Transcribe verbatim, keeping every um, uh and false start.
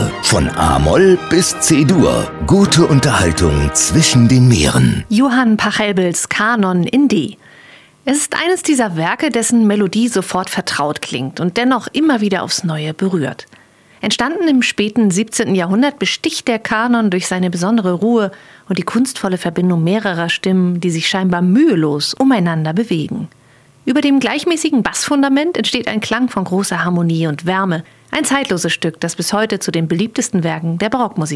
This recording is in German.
C-Dur. Von A-Moll bis C-Dur. Gute Unterhaltung zwischen den Meeren. Johann Pachelbels Kanon in D. Es ist eines dieser Werke, dessen Melodie sofort vertraut klingt und dennoch immer wieder aufs Neue berührt. Entstanden im späten siebzehnten Jahrhundert, besticht der Kanon durch seine besondere Ruhe und die kunstvolle Verbindung mehrerer Stimmen, die sich scheinbar mühelos umeinander bewegen. Über dem gleichmäßigen Bassfundament entsteht ein Klang von großer Harmonie und Wärme. Ein zeitloses Stück, das bis heute zu den beliebtesten Werken der Barockmusik